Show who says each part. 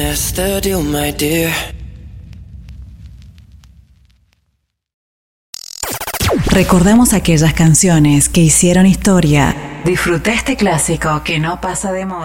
Speaker 1: That's the deal, my dear.
Speaker 2: Recordamos aquellas canciones que hicieron historia. Disfruta este clásico que no pasa de moda.